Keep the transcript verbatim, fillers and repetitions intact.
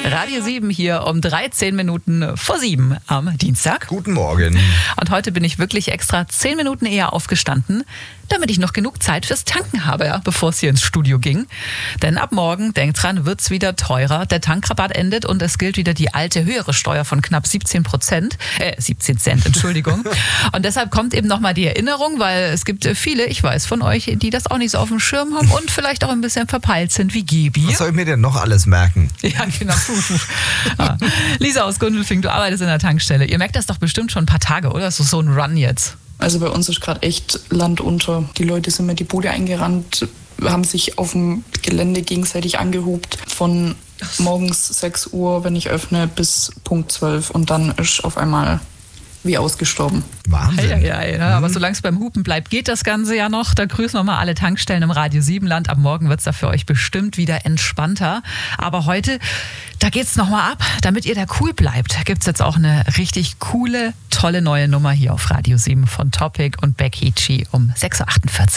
Radio sieben hier um dreizehn Minuten vor sieben am Dienstag. Guten Morgen. Und heute bin ich wirklich extra zehn Minuten eher aufgestanden, damit ich noch genug Zeit fürs Tanken habe, ja, bevor es hier ins Studio ging. Denn ab morgen, denkt dran, wird's wieder teurer. Der Tankrabatt endet und es gilt wieder die alte höhere Steuer von knapp siebzehn Prozent, äh, siebzehn Cent, Entschuldigung. Und deshalb kommt eben nochmal die Erinnerung, weil es gibt viele, ich weiß von euch, die das auch nicht so auf dem Schirm haben und vielleicht auch ein bisschen verpeilt sind wie Gebi. Was soll ich mir denn noch alles merken? Ja, genau. Ja. Lisa aus Gundelfing, du arbeitest in der Tankstelle. Ihr merkt das doch bestimmt schon ein paar Tage, oder? Das ist so ein Run jetzt. Also bei uns ist gerade echt Land unter. Die Leute sind mit die Bude eingerannt, haben sich auf dem Gelände gegenseitig angehupt. Von morgens sechs Uhr, wenn ich öffne, bis Punkt zwölf. Und dann ist auf einmal wie ausgestorben. Wahnsinn. Ja, ja, ja, ja. Aber solange es beim Hupen bleibt, geht das Ganze ja noch. Da grüßen wir mal alle Tankstellen im Radio sieben Land. Ab morgen wird es da für euch bestimmt wieder entspannter. Aber heute, da geht's nochmal ab. Damit ihr da cool bleibt, gibt's jetzt auch eine richtig coole, tolle neue Nummer hier auf Radio sieben von Topic und Becky G um sechs Uhr achtundvierzig.